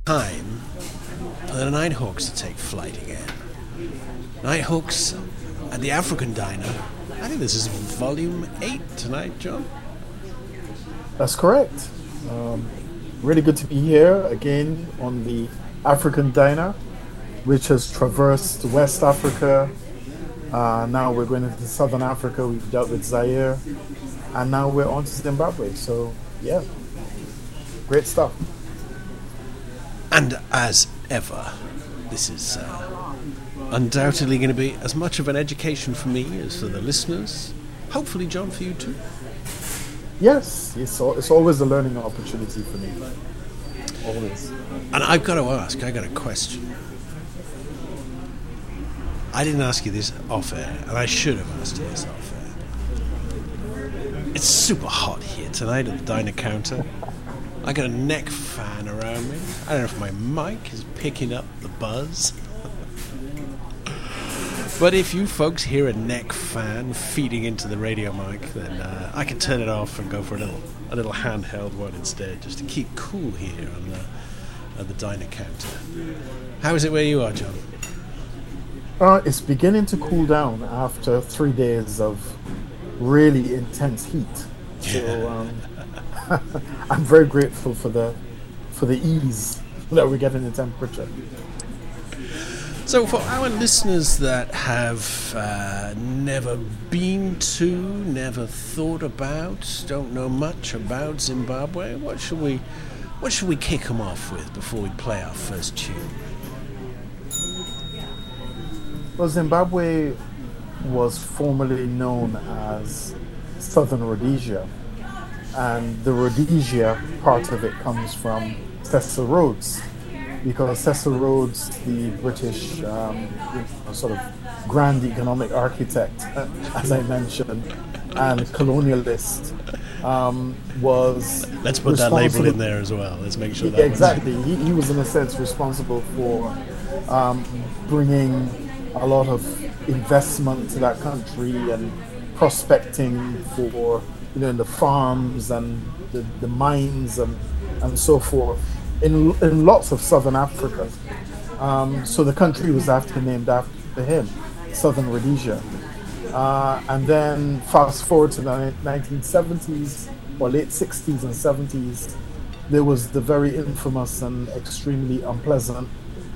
Time for the Nighthawks to take flight again. Nighthawks at the African Diner. I think this is volume 8 tonight, John. That's correct. Really good to be here again on the African Diner, which has traversed West Africa. Now we're going into Southern Africa. We've dealt with Zaire, and now we're on to Zimbabwe. So, yeah, great stuff. And as ever, this is undoubtedly going to be as much of an education for me as for the listeners. Hopefully, John, for you too. Yes, it's always a learning opportunity for me. Always. And I've got to ask, I got a question. I didn't ask you this off air, and I should have asked you this off air. It's super hot here tonight at the diner counter. I got a neck fan around me. I don't know if my mic is picking up the buzz. But if you folks hear a neck fan feeding into the radio mic, then I can turn it off and go for a little handheld one instead, just to keep cool here at the diner counter. How is it where you are, John? It's beginning to cool down after 3 days of really intense heat. So I'm very grateful for the ease that we get in the temperature. So for our listeners that have never been to, never thought about, don't know much about Zimbabwe, what should we kick them off with before we play our first tune? Well, Zimbabwe was formerly known as Southern Rhodesia, and the Rhodesia part of it comes from Cecil Rhodes, because Cecil Rhodes, the British sort of grand economic architect, as I mentioned, and colonialist, was... Let's put that label in there as well. Let's make sure that... Exactly. He was, in a sense, responsible for bringing a lot of investment to that country and prospecting for, in the farms and the mines and so forth in lots of southern Africa. So the country was named after him, Southern Rhodesia. And then fast forward to the 1970s or late 60s and 70s, there was the very infamous and extremely unpleasant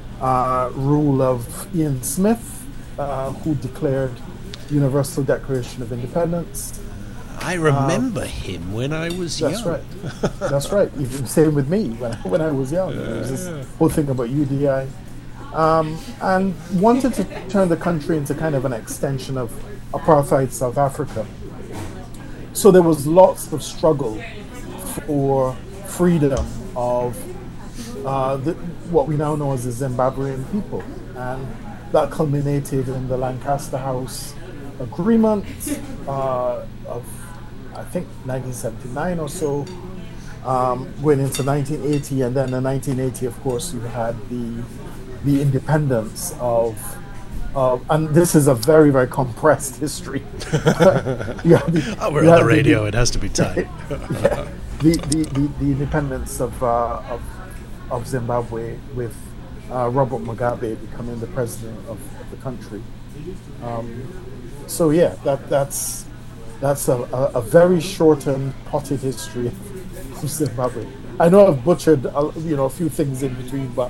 rule of Ian Smith, who declared Universal Declaration of Independence. I remember him when I was young. That's right. That's right. Even same with me when I was young. There was this whole thing about UDI, and wanted to turn the country into kind of an extension of apartheid South Africa. So there was lots of struggle for freedom of what we now know as the Zimbabwean people, and that culminated in the Lancaster House Agreement of, I think, 1979 or so, going into 1980, and then in 1980, of course, you had the independence of and this is a very, very compressed history. We're on the radio; it has to be tight. Yeah, the independence of Zimbabwe, with Robert Mugabe becoming the president of the country. So yeah, that's a very shortened, potted history of Zimbabwe. I know I've butchered a few things in between, but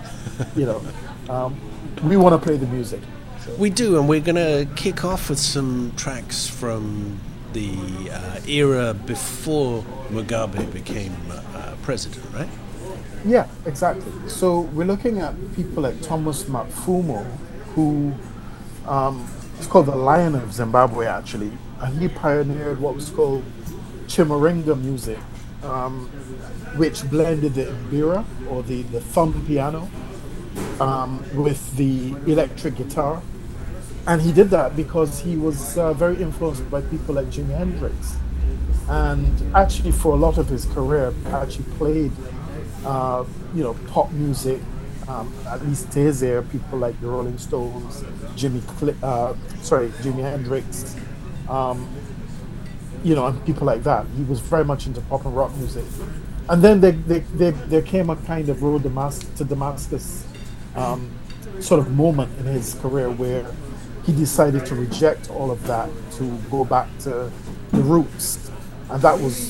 we want to play the music. So. We do, and we're going to kick off with some tracks from the era before Mugabe became president, right? Yeah, exactly. So we're looking at people like Thomas Mapfumo, who is called the Lion of Zimbabwe, actually, and he pioneered what was called Chimurenga music, which blended the mbira, or the thumb piano, with the electric guitar. And he did that because he was very influenced by people like Jimi Hendrix, and actually for a lot of his career actually played pop music, at least his era, people like the Rolling Stones, Jimi Hendrix, and people like that. He was very much into pop and rock music. And then there came a kind of road to Damascus sort of moment in his career where he decided to reject all of that to go back to the roots, and that was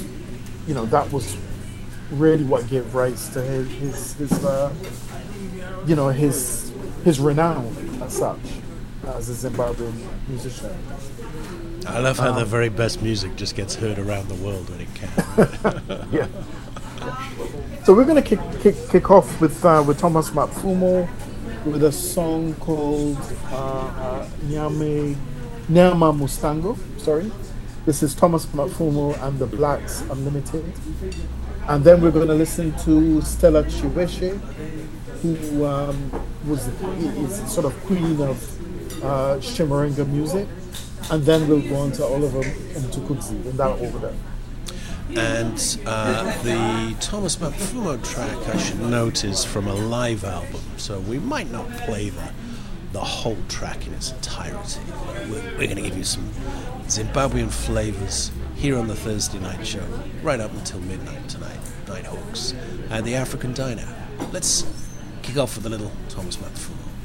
really what gave rise to his renown as such as a Zimbabwean musician. I love how the very best music just gets heard around the world when it can. Yeah. So we're going to kick off with Thomas Matfumo with a song called Nyama Mustango. Sorry, this is Thomas Matfumo and the Blacks Unlimited, and then we're going to listen to Stella Chiweshe, who is sort of queen of Chimurenga music, and then we'll go on to Oliver Mtukudzi in that order. And the Thomas Matfumo track, I should note, is from a live album, so we might not play the whole track in its entirety. We're going to give you some Zimbabwean flavors here on the Thursday night show, right up until midnight tonight, Nighthawks, and the African Diner. Let's kick off with a little Thomas Matfumo.